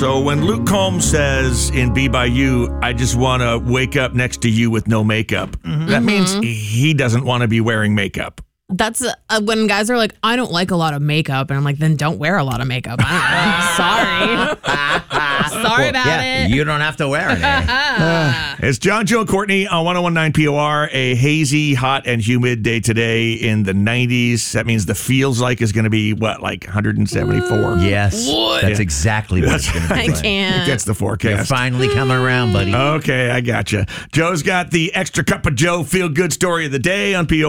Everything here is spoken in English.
So when Luke Combs says in Be By You, I just want to wake up next to you with no makeup, that means he doesn't want to be wearing makeup. That's when guys are like, I don't like a lot of makeup. And I'm like, then don't wear a lot of makeup. I don't know. Sorry about it. You don't have to wear it. Eh? It's John, Joe, and Courtney on 101.9 POR. A hazy, hot, and humid day today in the 90s. That means the feels like is going to be, like 174? Yes. That's exactly what it's going to be. I can't. That's the forecast. You're finally coming around, buddy. Okay, I gotcha. Joe's got the extra cup of Joe feel-good story of the day on POR.